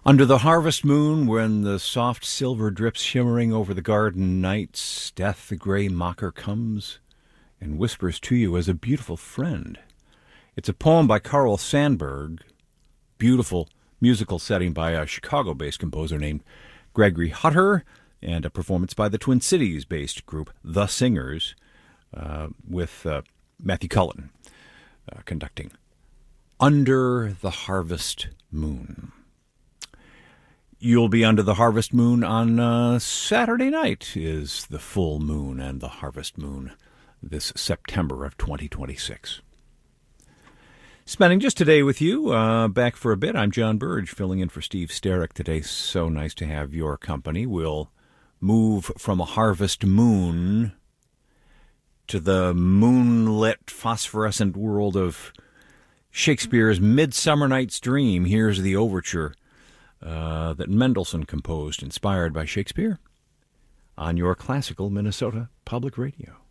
Under the harvest moon, when the soft silver drips shimmering over the garden nights, Death the gray mocker comes and whispers to you as a beautiful friend. It's a poem by Carl Sandburg, beautiful musical setting by a Chicago-based composer named Gregory Hutter, and a performance by the Twin Cities-based group The Singers, with Matthew Cullen conducting. Under the Harvest Moon. You'll be under the harvest moon on Saturday night is the full moon and the harvest moon this September of 2026. Spending just today with you, back for a bit. I'm John Burge, filling in for Steve Sterrick today. So nice to have your company. We'll move from a harvest moon to the moonlit, phosphorescent world of Shakespeare's Midsummer Night's Dream. Here's the overture that Mendelssohn composed, inspired by Shakespeare, on your classical Minnesota Public Radio.